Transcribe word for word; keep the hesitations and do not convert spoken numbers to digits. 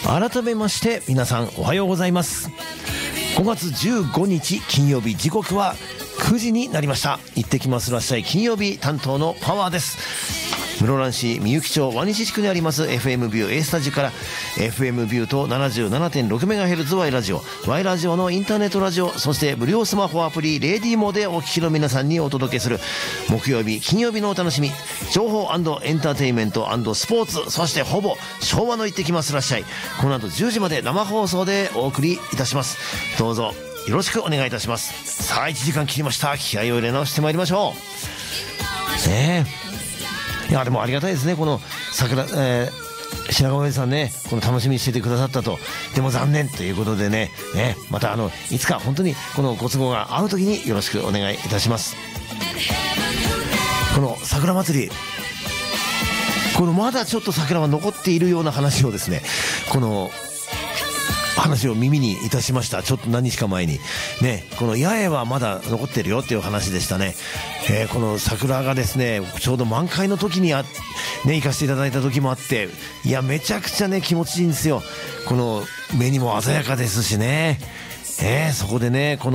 改めまして皆さんおはようございます。ごがつじゅうごにち金曜日、時刻はくじになりました。行ってきますらっしゃい金曜日担当のパワーです。室蘭市みゆき町和西地区にあります エフエム ビュー A スタジオから エフエム ビュー と ななじゅうななてんろくメガヘルツ Y ラジオ Y ラジオのインターネットラジオ、そして無料スマホアプリレディモでお聞きの皆さんにお届けする木曜日金曜日のお楽しみ、情報&エンターテインメント&スポーツ、そしてほぼ昭和の行ってきますらっしゃい。この後じゅうじまで生放送でお送りいたします。どうぞよろしくお願いいたします。さあいちじかん切りました。気合を入れ直してまいりましょうねえ。いやでもありがたいですね、この桜、えー、白川さんね、この楽しみにしててくださったと。でも残念ということでね、ね、またあのいつか本当にこのご都合が合う時によろしくお願いいたします。この桜祭り、このまだちょっと桜が残っているような話をですね、この話を耳にいたしました。ちょっと何日か前にね、この八重はまだ残ってるよっていう話でしたね。えー、この桜がですね、ちょうど満開の時にあ、ね、行かせていただいた時もあって、いやめちゃくちゃね気持ちいいんですよ。この目にも鮮やかですしね、えー、そこでねこの